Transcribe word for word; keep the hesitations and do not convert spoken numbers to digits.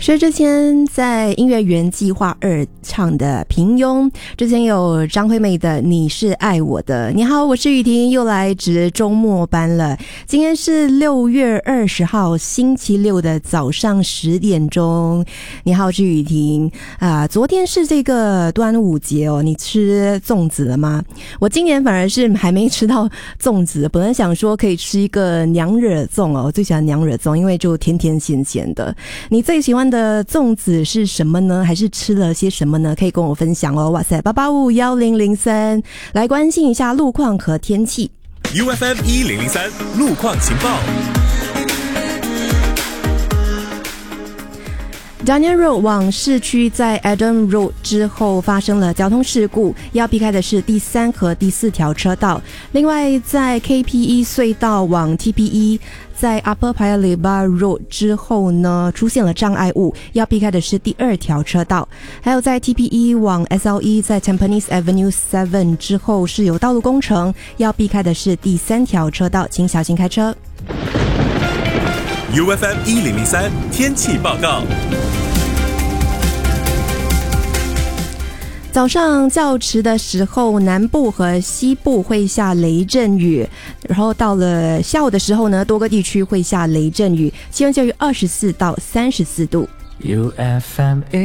薛之谦在音乐园计划二唱的平庸，之前有张惠妹的你是爱我的。你好，我是雨婷，又来值周末班了。今天是六月二十号星期六的早上十点钟。你好，我是雨婷啊。昨天是这个端午节哦，你吃粽子了吗？我今年反而是还没吃到粽子，本来想说可以吃一个娘惹粽哦，我最喜欢娘惹粽，因为就甜甜咸咸的。你最喜欢的粽子是什么呢？还是吃了些什么呢？可以跟我分享哦。哇塞，八八五幺零零三，来关心一下路况和天气。 U F M 一零零三路况情报。 Daniel Road 往市区在 Adam Road 之后发生了交通事故，要避开的是第三和第四条车道。另外，在 K P E 隧道往 T P E 在 Upper Paya Lebar Road 之后呢，出现了障碍物，要避开的是第二条车道。还有在 T P E 往 S L E 在 Tampines Avenue 七之后是有道路工程，要避开的是第三条车道，请小心开车。 U F M 一零零三天气报告。 早上较迟的时候，南部和西部会下雷阵雨，然后到了下午的时候呢，多个地区会下雷阵雨，气温介于二十四到三十四度。 U F M